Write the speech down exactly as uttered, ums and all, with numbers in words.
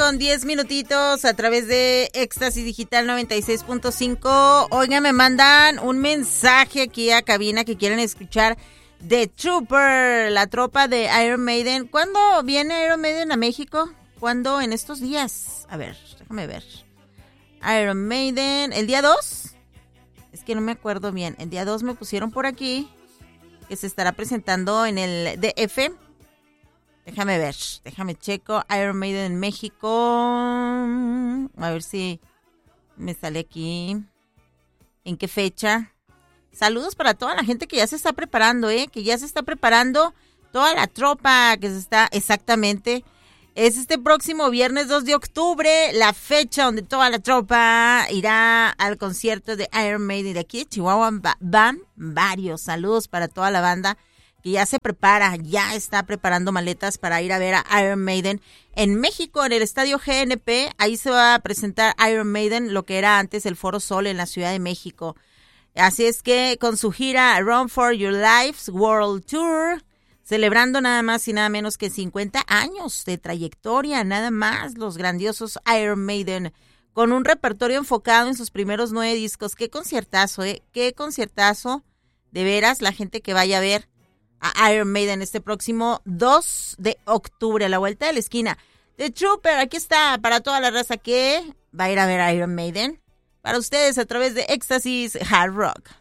con diez minutitos a través de Éxtasis Digital noventa y seis punto cinco. Oigan, me mandan un mensaje aquí a cabina que quieren escuchar The Trooper, la tropa de Iron Maiden. ¿Cuándo viene Iron Maiden a México? ¿Cuándo? En estos días. A ver, déjame ver. Iron Maiden, ¿el día dos? Es que no me acuerdo bien. El día dos me pusieron por aquí que se estará presentando en el D F. Déjame ver, déjame checo. Iron Maiden en México. A ver si me sale aquí. ¿En qué fecha? Saludos para toda la gente que ya se está preparando, ¿eh? Que ya se está preparando. Toda la tropa que se está exactamente. Es este próximo viernes dos de octubre, la fecha donde toda la tropa irá al concierto de Iron Maiden. De aquí de Chihuahua van varios. Saludos para toda la banda que ya se prepara, ya está preparando maletas para ir a ver a Iron Maiden en México, en el estadio G N P. Ahí se va a presentar Iron Maiden, lo que era antes el Foro Sol en la Ciudad de México. Así es que con su gira Run for Your Life's World Tour, celebrando nada más y nada menos que cincuenta años de trayectoria, nada más, los grandiosos Iron Maiden, con un repertorio enfocado en sus primeros nueve discos. Qué conciertazo, ¿eh? Qué conciertazo, de veras, la gente que vaya a ver a Iron Maiden este próximo dos de octubre, a la vuelta de la esquina. The Trooper, aquí está, para toda la raza que va a ir a ver a Iron Maiden, para ustedes a través de Éxtasis Hard Rock.